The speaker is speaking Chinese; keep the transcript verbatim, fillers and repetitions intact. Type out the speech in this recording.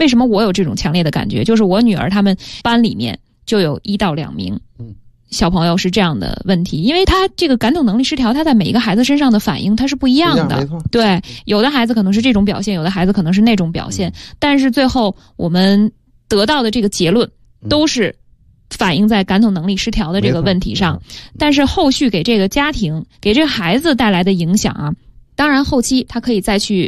为什么我有这种强烈的感觉？就是我女儿他们班里面就有一到两名小朋友是这样的问题，因为他这个感统能力失调，他在每一个孩子身上的反应它是不一样的。对，有的孩子可能是这种表现，有的孩子可能是那种表现，嗯、但是最后我们得到的这个结论都是反映在感统能力失调的这个问题上。但是后续给这个家庭、给这个孩子带来的影响啊，当然后期他可以再去